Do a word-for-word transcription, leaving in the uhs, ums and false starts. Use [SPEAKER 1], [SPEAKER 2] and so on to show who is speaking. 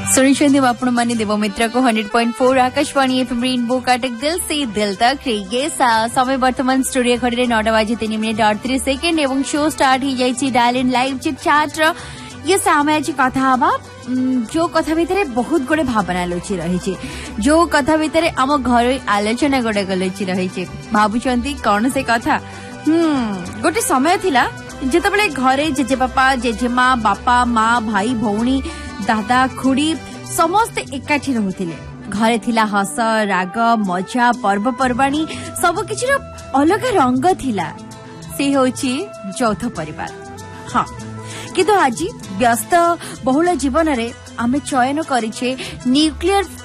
[SPEAKER 1] सुनिछन्ति आपण माने देवमित्र को hundred point four Akashvani FM rainbow काटक दिल से दिल तक ये समय वर्तमान स्टूडियो घड़ी नौटा बाजी तीन मिनिट अड़तीस सेकेंड एवं शो स्टार्ट हो जाइए dial in live chit chat ये समय आज कथा हवा जो कथा भितर बहुत गुड़े भावना लुचि रही जो कथा भितर आम घर आलोचना गुड़ाक लुचि रही भावुंट कौन से कथा हम्म गोटे समय थिला जेतेबेले घरे जेजेबापा जेजेमा बापा माँ भाई भौणी दादा खुड़ी समस्ते एकाठी रहुथिले घरे थिला हस राग मजा पर्वपर्वाणी सब किछि अलग रंग थिला से होछि यौथ परिवार। हाँ किंतु आज व्यस्त बहुल जीवन रे आमे चयन करिछे न्यूक्लियर